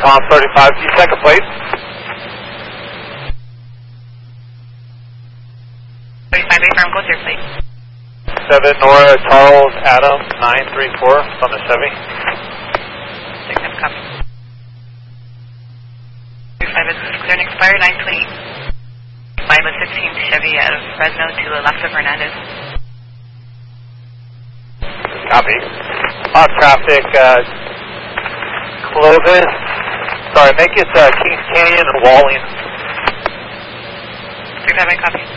Tom 35, second plate. 35 affirm, go through plate. 7 Nora Charles Adam 934 on the Chevy. 6 copy. 35 is clear and expire 920. 5 of 16 Chevy out of Fresno to Alexa Fernandez. Copy. On traffic, Clovis. Sorry, make it Kings Canyon and Walling. 37 copy.